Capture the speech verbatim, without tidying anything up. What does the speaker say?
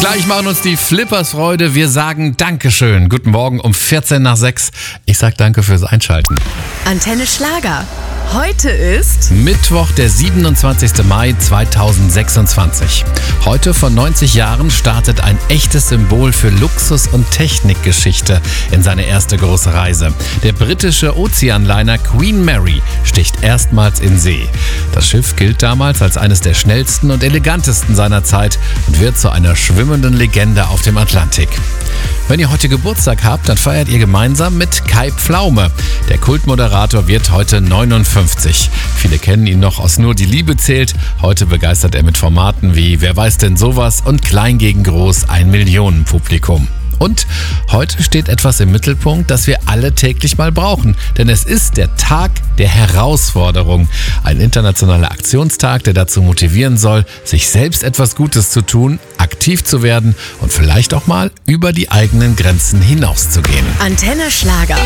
Gleich machen uns die Flippers Freude. Wir sagen Dankeschön. Guten Morgen um vierzehn nach sechs. Ich sag danke fürs Einschalten. Antenne Schlager. Heute ist Mittwoch, der siebenundzwanzigster Mai zweitausendsechsundzwanzig. Heute vor neunzig Jahren startet ein echtes Symbol für Luxus- und Technikgeschichte in seine erste große Reise. Der britische Ozeanliner Queen Mary sticht erstmals in See. Das Schiff gilt damals als eines der schnellsten und elegantesten seiner Zeit und wird zu einer schwimmenden Legende auf dem Atlantik. Wenn ihr heute Geburtstag habt, dann feiert ihr gemeinsam mit Kai Pflaume. Der Kultmoderator wird heute neunundfünfzig. Viele kennen ihn noch aus Nur die Liebe zählt. Heute begeistert er mit Formaten wie Wer weiß denn sowas und Klein gegen Groß ein Millionenpublikum. Und heute steht etwas im Mittelpunkt, das wir alle täglich mal brauchen. Denn es ist der Tag der Herausforderung. Ein internationaler Aktionstag, der dazu motivieren soll, sich selbst etwas Gutes zu tun, aktiv zu werden und vielleicht auch mal über die eigenen Grenzen hinauszugehen. Antenne Schlager.